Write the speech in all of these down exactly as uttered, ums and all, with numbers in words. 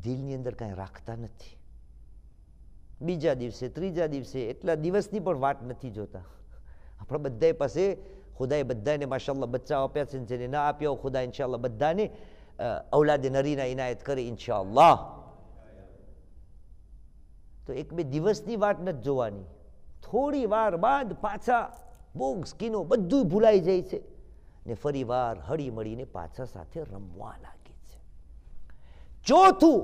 દિલની અંદર કાંઈ રાખતા નથી. બીજા દિવસે ત્રીજા દિવસે એટલા દિવસની પણ વાટ નથી જોતા. આપણા બધા પાસે ખુદાએ બધાને માશાઅલ્લાહ બચ્ચા આપ્યા છે, જેને ના આપ્યા હોય ખુદા ઇન્શાઅલ્લાહ બધાને ઔલાદે નરીના ઇનાયત કરે ઇન્શાઅલ્લાહ. તો એક બે દિવસની વાટ નથી જોવાની, થોડી વાર બાદ પાછા ભોગ સ્કીનો બધું ભૂલાઈ જાય છે ને ફરી વાર હળી મળીને પાછા સાથે રમવા લાગે છે. ચોથું,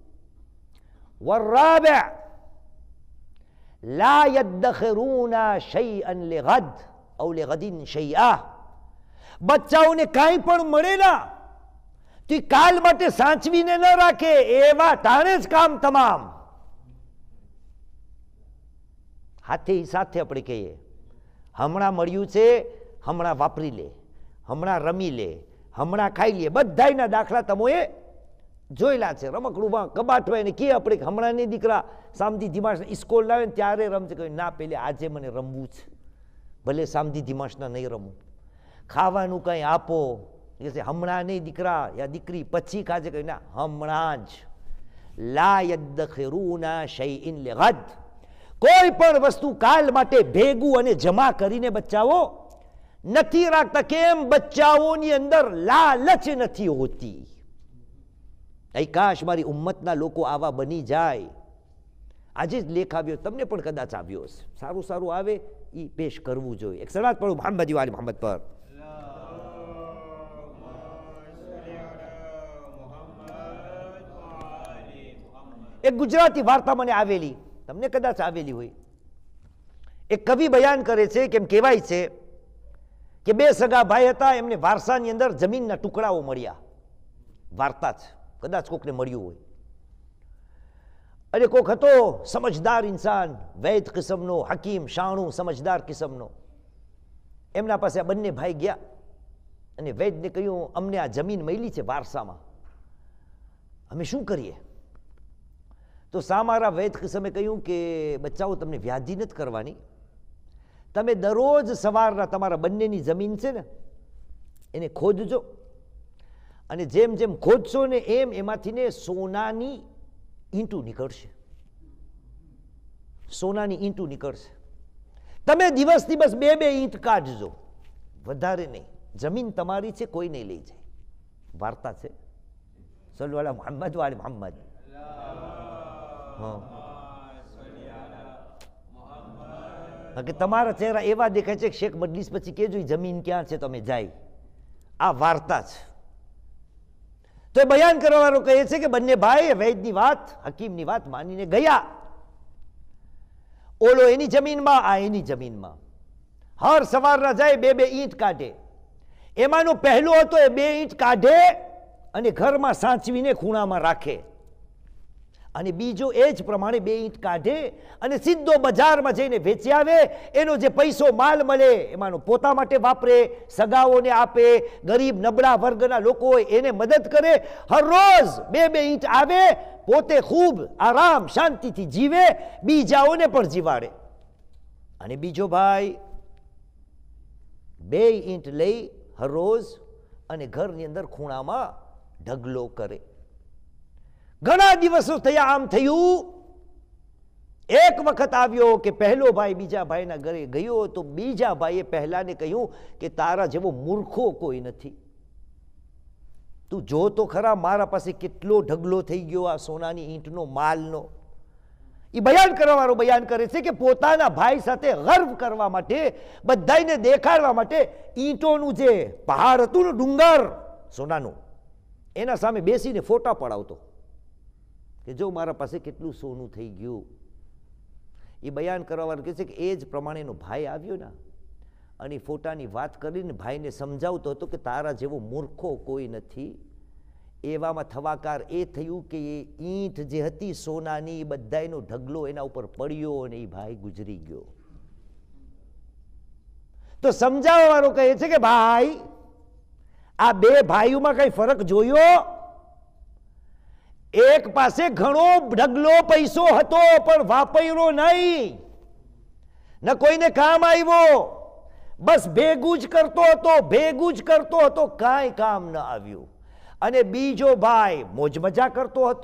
વરાબિ લા યદ્દખિરૂના શૈઅન લિગદ ઔ લિગદિન શૈઆ. બચ્ચાઓને કાંઈ પણ મળે ના તો કાલ માટે સાચવીને ન રાખે, એવા ટાણે જ કામ તમામ. હાથે સાથે આપણે કહીએ હમણાં મળ્યું છે હમણાં વાપરી લે, હમણાં રમી લે, હમણાં ખાઈ લે. બધાયના દાખલા તમોએ જોયેલા છે. રમકડુંમાં કબાટ હોય ને કે આપણે હમણાં નહીં દીકરા સામદી ધીમાસ ઇસ્કોલ લાવે ને ત્યારે રમશે, કહ્યું ના પેલે આજે મને રમવું છે, ભલે સામદી ધીમાસના નહીં રમવું. ખાવાનું કંઈ આપો કે હમણાં નહીં દીકરા યા દીકરી પછી ખાજે, કહ્યું ના હમણાં જ. લા યદ્દખિરૂના શૈઇન લિગદ. કોઈ પણ વસ્તુ કાલ માટે ભેગું અને જમા કરીને બચ્ચાઓ નથી રાખતા. કેમ? બચ્ચાઓની અંદર લાલચ નથી હોતી. એ કાશ મારી ઉમ્મતના લોકો આવા બની જાય. આજે જ લેખ આવ્યો, તમને પણ કદાચ આવ્યો હશે. સારું સારું આવે એ પેશ કરવું જોઈએ. એક સલાત પડું મોહમ્મદ વાલી મોહમ્મદ પર. એક ગુજરાતી વાર્તા મને આવેલી, તમને કદાચ આવેલી હોય. એક કવિ બયાન કરે છે, કેમ કહેવાય છે કે બે સગા ભાઈ હતા, એમને વારસાની અંદર જમીનના ટુકડાઓ મળ્યા. વાર્તા છે, કદાચ કોકને મળ્યું હોય. અને કોક હતો સમજદાર ઇન્સાન, વૈદ કિસ્મનો, હકીમ શાણું સમજદાર કિસ્મનો. એમના પાસે આ બંને ભાઈ ગયા અને વૈદને કહ્યું અમને આ જમીન મળી છે વારસામાં, અમે શું કરીએ? તો સામારા વૈદ કિસ્મે કહ્યું કે બચ્ચાઓ તમને વ્યાધિ નથી કરવાની, તમે દરરોજ સવારના તમારા બંનેની જમીન છે ને એને ખોદજો, અને જેમ જેમ ખોદશો ને એમ એમાંથી ને સોનાની ઈંટું નીકળશે, સોનાની ઈંટું નીકળશે. તમે દિવસ દિવસ બે બે ઈંટ કાઢજો, વધારે નહીં. જમીન તમારી છે, કોઈ નહીં લઈ જાય. વાર્તા છે. સલ્લુ અલા મુહમ્મદ વાલી મુહમ્મદ. કે તમારા ચહેરા એવા દેખાય છે કે શેખ મજલિસ પછી કેજો જમીન ક્યાં છે તમે જાય. આ વાર્તા છે. તો એ બયાન કરવાનો કહે છે કે બંને ભાઈ વૈદની વાત હકીમની વાત માનીને ગયા. ઓલો એની જમીનમાં, આ એની જમીનમાં. હર સવારના જાય બે બે ઈંટ કાઢે. એમાંનો પહેલો હતો એ બે ઈંટ કાઢે અને ઘરમાં સાચવીને ખૂણામાં રાખે, અને બીજો એ જ પ્રમાણે બે ઈંટ કાઢે અને સીધો બજારમાં જઈને વેચી આવે. એનો જે પૈસો માલ મળે એમાંનો પોતા માટે વાપરે, સગાઓને આપે, ગરીબ નબળા વર્ગના લોકો હોય એને મદદ કરે. હરરોજ બે બે ઈંટ આવે, પોતે ખૂબ આરામ શાંતિથી જીવે, બીજાઓને પણ જીવાડે. અને બીજો ભાઈ બે ઈંટ લઈ હરરોજ અને ઘરની અંદર ખૂણામાં ઢગલો કરે. ઘણા દિવસો થયા. આમ થયું, એક વખત આવ્યો કે પહેલો ભાઈ બીજા ભાઈના ઘરે ગયો તો બીજા ભાઈએ પહેલાને કહ્યું કે તારા જેવો મૂર્ખો કોઈ નથી, તું જો તો ખરા મારા પાસે કેટલો ઢગલો થઈ ગયો આ સોનાની ઈંટનો, માલનો. એ બયાન કરવાવાળો બયાન કરે છે કે પોતાના ભાઈ સાથે ગર્વ કરવા માટે, બધાને દેખાડવા માટે ઈંટોનું જે પહાડ હતું ને, ડુંગર સોનાનું, એના સામે બેસીને ફોટા પડાવતો કે જો મારા પાસે કેટલું સોનું થઈ ગયું. એ બયાન કરવાવાળું કહે છે કે એ જ પ્રમાણેનો ભાઈ આવ્યો ને અને ફોટાની વાત કરીને ભાઈને સમજાવતો હતો કે તારા જેવો મૂર્ખો કોઈ નથી. એવામાં થવાકાર એ થયું કે એ ઈંટ જે હતી સોનાની, બધાયનો ઢગલો એના ઉપર પડ્યો અને એ ભાઈ ગુજરી ગયો. તો સમજાવવાવાળો કહે છે કે ભાઈ આ બે ભાઈઓમાં કઈ ફરક જોયો? એક પાસે ઘણો ઢગલો પૈસો હતો પણ વાપર્યો નહીં, ન કોઈને કામ આવ્યો, બસ ભેગું જ કરતો હતો, ભેગું જ કરતો હતો, કાંઈ કામ ન આવ્યું. અને બીજો ભાઈ મોજ મજા કરતો હતો,